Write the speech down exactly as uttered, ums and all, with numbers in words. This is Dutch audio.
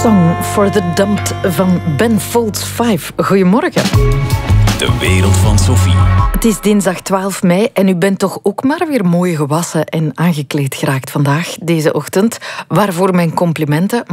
Song for the Dumped van Ben Folds vijf. Goedemorgen. De wereld van Sophie. Het is dinsdag twaalf mei en u bent toch ook maar weer mooi gewassen en aangekleed geraakt vandaag, deze ochtend. Waarvoor mijn complimenten.